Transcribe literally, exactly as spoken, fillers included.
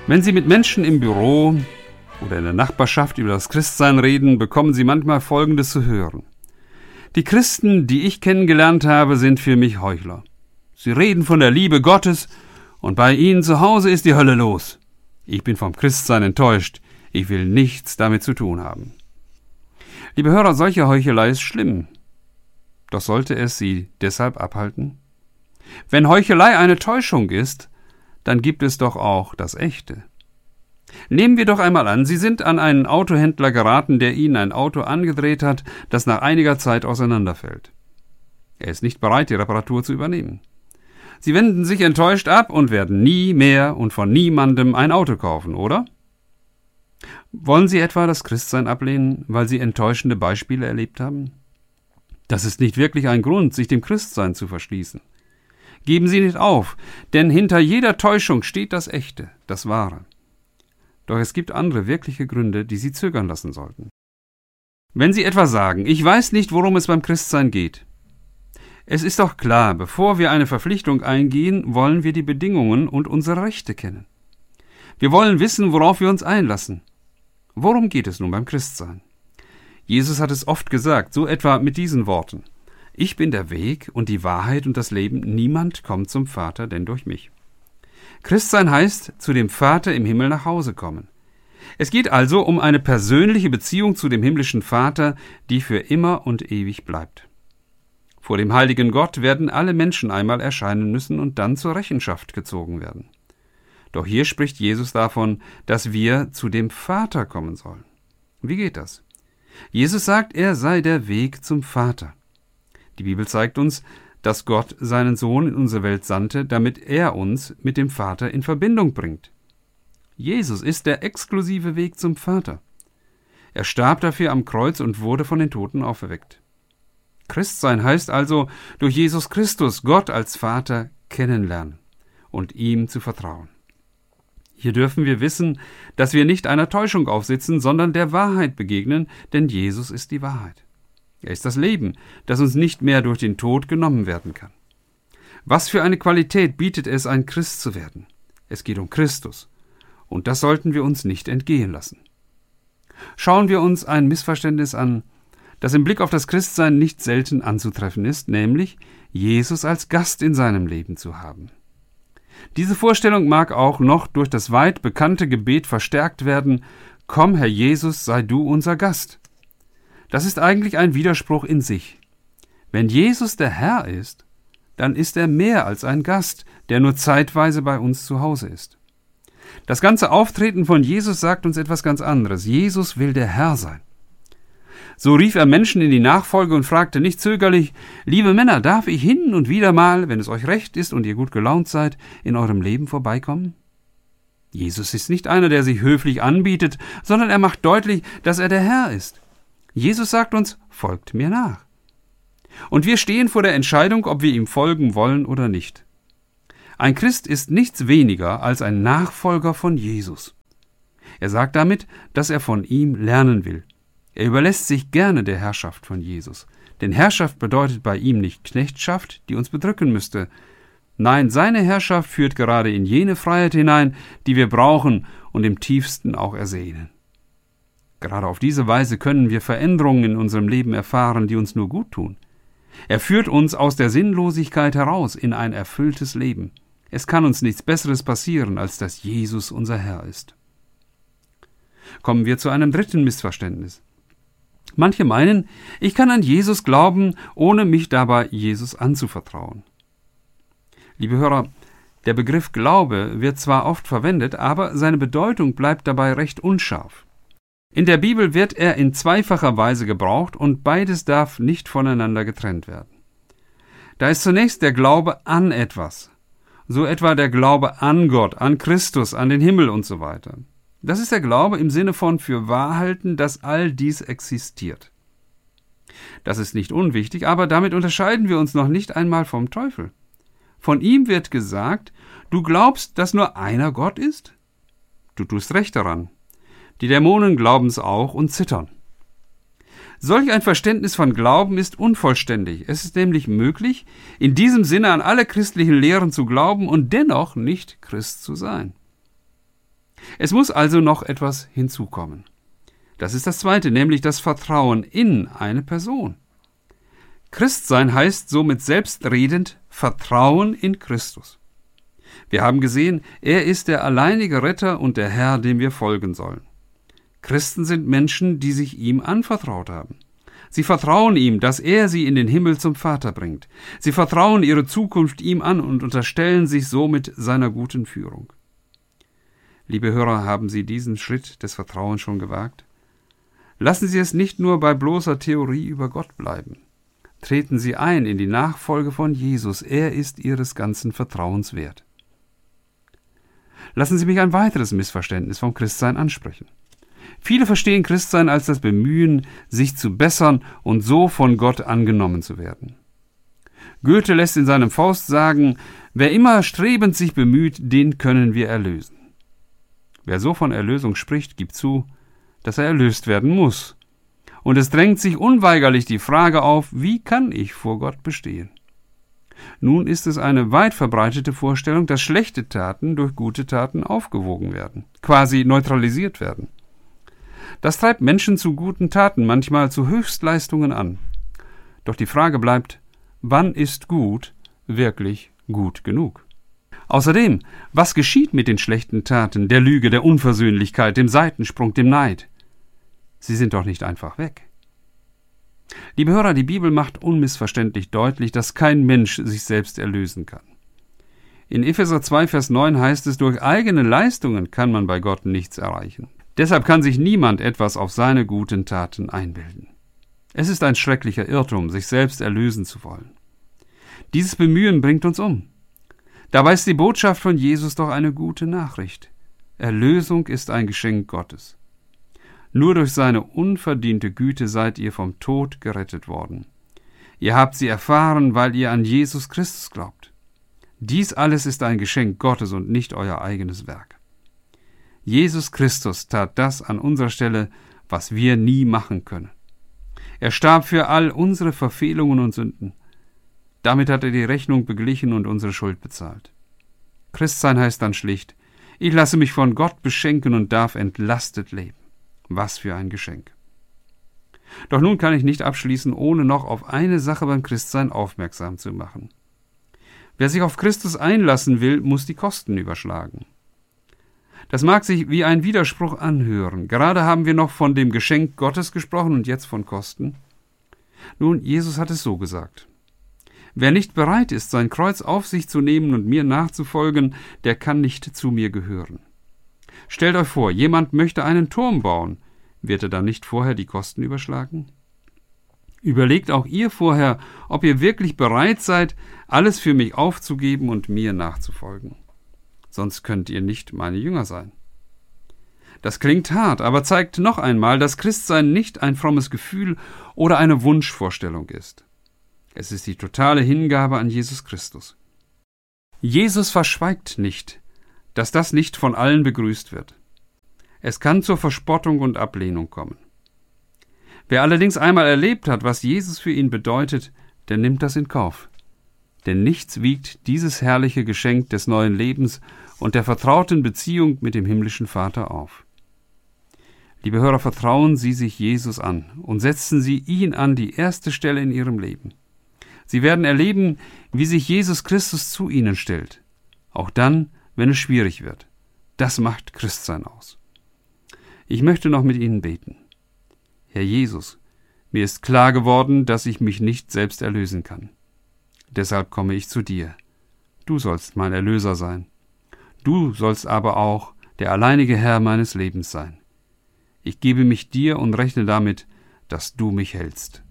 Wenn Sie mit Menschen im Büro oder in der Nachbarschaft über das Christsein reden, bekommen Sie manchmal Folgendes zu hören. Die Christen, die ich kennengelernt habe, sind für mich Heuchler. Sie reden von der Liebe Gottes und bei ihnen zu Hause ist die Hölle los. Ich bin vom Christsein enttäuscht. Ich will nichts damit zu tun haben. Liebe Hörer, solche Heuchelei ist schlimm. Doch sollte es Sie deshalb abhalten? Wenn Heuchelei eine Täuschung ist, dann gibt es doch auch das Echte. Nehmen wir doch einmal an, Sie sind an einen Autohändler geraten, der Ihnen ein Auto angedreht hat, das nach einiger Zeit auseinanderfällt. Er ist nicht bereit, die Reparatur zu übernehmen. Sie wenden sich enttäuscht ab und werden nie mehr und von niemandem ein Auto kaufen, oder? Wollen Sie etwa das Christsein ablehnen, weil Sie enttäuschende Beispiele erlebt haben? Das ist nicht wirklich ein Grund, sich dem Christsein zu verschließen. Geben Sie nicht auf, denn hinter jeder Täuschung steht das Echte, das Wahre. Doch es gibt andere wirkliche Gründe, die Sie zögern lassen sollten. Wenn Sie etwa sagen, ich weiß nicht, worum es beim Christsein geht. Es ist doch klar, bevor wir eine Verpflichtung eingehen, wollen wir die Bedingungen und unsere Rechte kennen. Wir wollen wissen, worauf wir uns einlassen. Worum geht es nun beim Christsein? Jesus hat es oft gesagt, so etwa mit diesen Worten: Ich bin der Weg und die Wahrheit und das Leben, niemand kommt zum Vater, denn durch mich. Christsein heißt, zu dem Vater im Himmel nach Hause kommen. Es geht also um eine persönliche Beziehung zu dem himmlischen Vater, die für immer und ewig bleibt. Vor dem heiligen Gott werden alle Menschen einmal erscheinen müssen und dann zur Rechenschaft gezogen werden. Doch hier spricht Jesus davon, dass wir zu dem Vater kommen sollen. Wie geht das? Jesus sagt, er sei der Weg zum Vater. Die Bibel zeigt uns, dass Gott seinen Sohn in unsere Welt sandte, damit er uns mit dem Vater in Verbindung bringt. Jesus ist der exklusive Weg zum Vater. Er starb dafür am Kreuz und wurde von den Toten auferweckt. Christsein heißt also, durch Jesus Christus Gott als Vater kennenlernen und ihm zu vertrauen. Hier dürfen wir wissen, dass wir nicht einer Täuschung aufsitzen, sondern der Wahrheit begegnen, denn Jesus ist die Wahrheit. Er ist das Leben, das uns nicht mehr durch den Tod genommen werden kann. Was für eine Qualität bietet es, ein Christ zu werden? Es geht um Christus. Und das sollten wir uns nicht entgehen lassen. Schauen wir uns ein Missverständnis an, das im Blick auf das Christsein nicht selten anzutreffen ist, nämlich Jesus als Gast in seinem Leben zu haben. Diese Vorstellung mag auch noch durch das weit bekannte Gebet verstärkt werden: Komm, Herr Jesus, sei du unser Gast. Das ist eigentlich ein Widerspruch in sich. Wenn Jesus der Herr ist, dann ist er mehr als ein Gast, der nur zeitweise bei uns zu Hause ist. Das ganze Auftreten von Jesus sagt uns etwas ganz anderes. Jesus will der Herr sein. So rief er Menschen in die Nachfolge und fragte nicht zögerlich: Liebe Männer, darf ich hin und wieder mal, wenn es euch recht ist und ihr gut gelaunt seid, in eurem Leben vorbeikommen? Jesus ist nicht einer, der sich höflich anbietet, sondern er macht deutlich, dass er der Herr ist. Jesus sagt uns, folgt mir nach. Und wir stehen vor der Entscheidung, ob wir ihm folgen wollen oder nicht. Ein Christ ist nichts weniger als ein Nachfolger von Jesus. Er sagt damit, dass er von ihm lernen will. Er überlässt sich gerne der Herrschaft von Jesus. Denn Herrschaft bedeutet bei ihm nicht Knechtschaft, die uns bedrücken müsste. Nein, seine Herrschaft führt gerade in jene Freiheit hinein, die wir brauchen und im tiefsten auch ersehnen. Gerade auf diese Weise können wir Veränderungen in unserem Leben erfahren, die uns nur gut tun. Er führt uns aus der Sinnlosigkeit heraus in ein erfülltes Leben. Es kann uns nichts Besseres passieren, als dass Jesus unser Herr ist. Kommen wir zu einem dritten Missverständnis. Manche meinen, ich kann an Jesus glauben, ohne mich dabei Jesus anzuvertrauen. Liebe Hörer, der Begriff Glaube wird zwar oft verwendet, aber seine Bedeutung bleibt dabei recht unscharf. In der Bibel wird er in zweifacher Weise gebraucht und beides darf nicht voneinander getrennt werden. Da ist zunächst der Glaube an etwas, so etwa der Glaube an Gott, an Christus, an den Himmel und so weiter. Das ist der Glaube im Sinne von für wahr halten, dass all dies existiert. Das ist nicht unwichtig, aber damit unterscheiden wir uns noch nicht einmal vom Teufel. Von ihm wird gesagt, du glaubst, dass nur einer Gott ist? Du tust recht daran. Die Dämonen glauben's auch und zittern. Solch ein Verständnis von Glauben ist unvollständig. Es ist nämlich möglich, in diesem Sinne an alle christlichen Lehren zu glauben und dennoch nicht Christ zu sein. Es muss also noch etwas hinzukommen. Das ist das Zweite, nämlich das Vertrauen in eine Person. Christsein heißt somit selbstredend Vertrauen in Christus. Wir haben gesehen, er ist der alleinige Retter und der Herr, dem wir folgen sollen. Christen sind Menschen, die sich ihm anvertraut haben. Sie vertrauen ihm, dass er sie in den Himmel zum Vater bringt. Sie vertrauen ihre Zukunft ihm an und unterstellen sich somit seiner guten Führung. Liebe Hörer, haben Sie diesen Schritt des Vertrauens schon gewagt? Lassen Sie es nicht nur bei bloßer Theorie über Gott bleiben. Treten Sie ein in die Nachfolge von Jesus. Er ist Ihres ganzen Vertrauens wert. Lassen Sie mich ein weiteres Missverständnis vom Christsein ansprechen. Viele verstehen Christsein als das Bemühen, sich zu bessern und so von Gott angenommen zu werden. Goethe lässt in seinem Faust sagen, wer immer strebend sich bemüht, den können wir erlösen. Wer so von Erlösung spricht, gibt zu, dass er erlöst werden muss. Und es drängt sich unweigerlich die Frage auf, wie kann ich vor Gott bestehen? Nun ist es eine weit verbreitete Vorstellung, dass schlechte Taten durch gute Taten aufgewogen werden, quasi neutralisiert werden. Das treibt Menschen zu guten Taten, manchmal zu Höchstleistungen an. Doch die Frage bleibt, wann ist gut wirklich gut genug? Außerdem, was geschieht mit den schlechten Taten, der Lüge, der Unversöhnlichkeit, dem Seitensprung, dem Neid? Sie sind doch nicht einfach weg. Liebe Hörer, die Bibel macht unmissverständlich deutlich, dass kein Mensch sich selbst erlösen kann. In Epheser zwei, Vers neun heißt es, durch eigene Leistungen kann man bei Gott nichts erreichen. Deshalb kann sich niemand etwas auf seine guten Taten einbilden. Es ist ein schrecklicher Irrtum, sich selbst erlösen zu wollen. Dieses Bemühen bringt uns um. Dabei ist die Botschaft von Jesus doch eine gute Nachricht. Erlösung ist ein Geschenk Gottes. Nur durch seine unverdiente Güte seid ihr vom Tod gerettet worden. Ihr habt sie erfahren, weil ihr an Jesus Christus glaubt. Dies alles ist ein Geschenk Gottes und nicht euer eigenes Werk. Jesus Christus tat das an unserer Stelle, was wir nie machen können. Er starb für all unsere Verfehlungen und Sünden. Damit hat er die Rechnung beglichen und unsere Schuld bezahlt. Christsein heißt dann schlicht, ich lasse mich von Gott beschenken und darf entlastet leben. Was für ein Geschenk. Doch nun kann ich nicht abschließen, ohne noch auf eine Sache beim Christsein aufmerksam zu machen. Wer sich auf Christus einlassen will, muss die Kosten überschlagen. Das mag sich wie ein Widerspruch anhören. Gerade haben wir noch von dem Geschenk Gottes gesprochen und jetzt von Kosten. Nun, Jesus hat es so gesagt. Wer nicht bereit ist, sein Kreuz auf sich zu nehmen und mir nachzufolgen, der kann nicht zu mir gehören. Stellt euch vor, jemand möchte einen Turm bauen. Wird er dann nicht vorher die Kosten überschlagen? Überlegt auch ihr vorher, ob ihr wirklich bereit seid, alles für mich aufzugeben und mir nachzufolgen. Sonst könnt ihr nicht meine Jünger sein. Das klingt hart, aber zeigt noch einmal, dass Christsein nicht ein frommes Gefühl oder eine Wunschvorstellung ist. Es ist die totale Hingabe an Jesus Christus. Jesus verschweigt nicht, dass das nicht von allen begrüßt wird. Es kann zur Verspottung und Ablehnung kommen. Wer allerdings einmal erlebt hat, was Jesus für ihn bedeutet, der nimmt das in Kauf. Denn nichts wiegt dieses herrliche Geschenk des neuen Lebens und der vertrauten Beziehung mit dem himmlischen Vater auf. Liebe Hörer, vertrauen Sie sich Jesus an und setzen Sie ihn an die erste Stelle in Ihrem Leben. Sie werden erleben, wie sich Jesus Christus zu Ihnen stellt, auch dann, wenn es schwierig wird. Das macht Christsein aus. Ich möchte noch mit Ihnen beten. Herr Jesus, mir ist klar geworden, dass ich mich nicht selbst erlösen kann. Deshalb komme ich zu dir. Du sollst mein Erlöser sein. Du sollst aber auch der alleinige Herr meines Lebens sein. Ich gebe mich dir und rechne damit, dass du mich hältst.